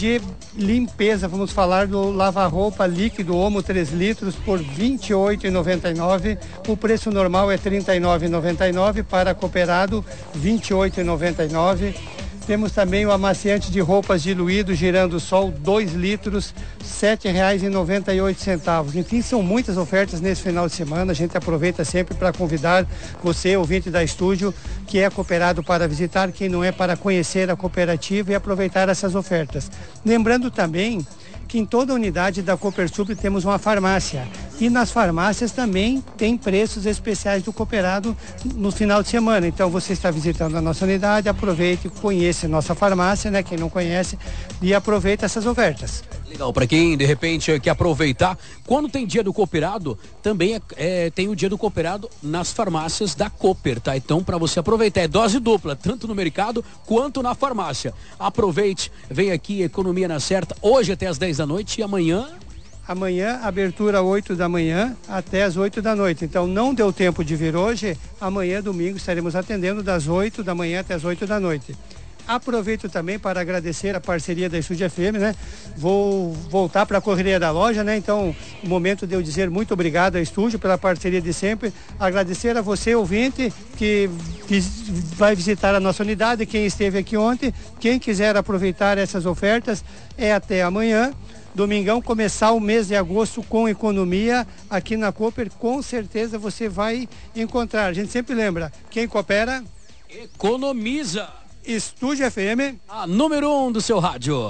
de limpeza, vamos falar do lava-roupa líquido Omo 3 litros por R$ 28,99. O preço normal é R$ 39,99, para cooperado R$ 28,99. Temos também o amaciante de roupas diluído Girando Sol 2 litros, R$ 7,98. Enfim, são muitas ofertas nesse final de semana. A gente aproveita sempre para convidar você, ouvinte da Estúdio, que é cooperado, para visitar, quem não é, para conhecer a cooperativa e aproveitar essas ofertas. Lembrando também que em toda a unidade da Copersup temos uma farmácia, e nas farmácias também tem preços especiais do cooperado no final de semana. Então você está visitando a nossa unidade, aproveite, conheça nossa farmácia, né? Quem não conhece, e aproveita essas ofertas. Legal, para quem de repente quer aproveitar, quando tem dia do cooperado, também tem o dia do cooperado nas farmácias da Cooper, tá? Então, para você aproveitar, é dose dupla, tanto no mercado quanto na farmácia. Aproveite, vem aqui, economia na certa, hoje até às 10 da noite e amanhã... Amanhã, abertura 8 da manhã até as 8 da noite. Então, não deu tempo de vir hoje, amanhã, domingo, estaremos atendendo das 8 da manhã até as 8 da noite. Aproveito também para agradecer a parceria da Estúdio FM, né? Vou voltar para a correria da loja, né? Então, o momento de eu dizer muito obrigado à Estúdio pela parceria de sempre. Agradecer a você, ouvinte, que vai visitar a nossa unidade, quem esteve aqui ontem. Quem quiser aproveitar essas ofertas, é até amanhã. Domingão, começar o mês de agosto com economia aqui na Cooper, com certeza você vai encontrar. A gente sempre lembra, quem coopera, economiza. Estúdio FM, a número 1 do seu rádio.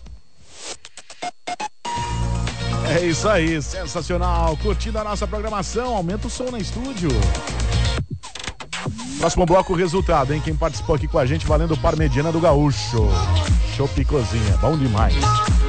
É isso aí, sensacional. Curtindo a nossa programação, aumenta o som na Estúdio. Próximo bloco, o resultado, hein? Quem participou aqui com a gente, valendo Parmegiana do Gaúcho. Chopp Cozinha, bom demais.